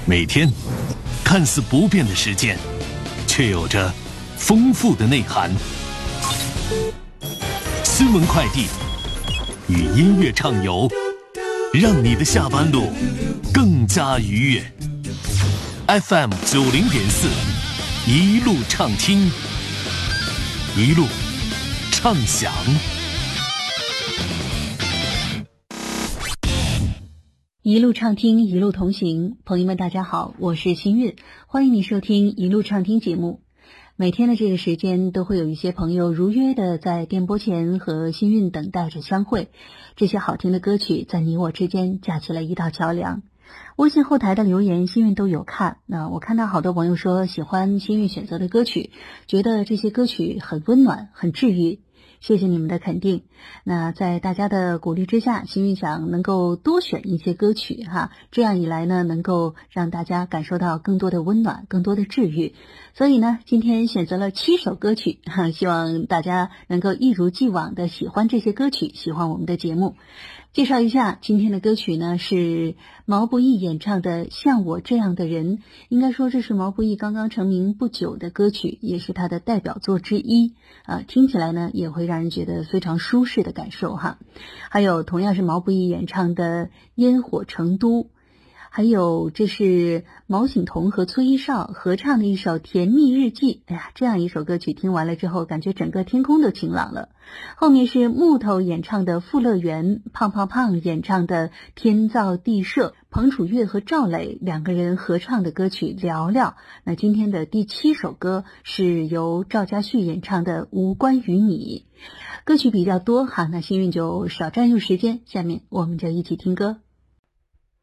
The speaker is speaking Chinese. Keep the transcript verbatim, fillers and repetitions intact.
每天看似不变的时间，却有着丰富的内涵。新闻快递与音乐畅游，让你的下班路更加愉悦。F M 九零点四，一路畅听，一路畅享。 一路畅听，一路同行。朋友们大家好，我是新韵，欢迎你收听一路畅听节目。每天的这个时间都会有一些朋友如约的在电波前和新韵等待着相会，这些好听的歌曲在你我之间架起了一道桥梁。微信后台的留言新韵都有看，那我看到好多朋友说喜欢新韵选择的歌曲，觉得这些歌曲很温暖很治愈，谢谢你们的肯定。那在大家的鼓励之下，新韵想能够多选一些歌曲哈，这样一来呢，能够让大家感受到更多的温暖，更多的治愈。所以呢，今天选择了七首歌曲哈，希望大家能够一如既往的喜欢这些歌曲，喜欢我们的节目。介绍一下今天的歌曲呢，是毛不易演唱的《像我这样的人》，应该说这是毛不易刚刚成名不久的歌曲，也是他的代表作之一啊，听起来呢也会让人觉得非常舒适的感受哈。还有同样是毛不易演唱的《烟火成都》，还有这是毛晓彤和崔一少合唱的一首《甜蜜日记》。哎呀，这样一首歌曲听完了之后，感觉整个天空都晴朗了。后面是木头演唱的《富乐园》，胖胖胖演唱的《天造地设》，彭楚月和赵磊两个人合唱的歌曲《聊聊》。那今天的第七首歌是由赵家旭演唱的《无关于你》。歌曲比较多哈，那幸运就少占用时间，下面我们就一起听歌。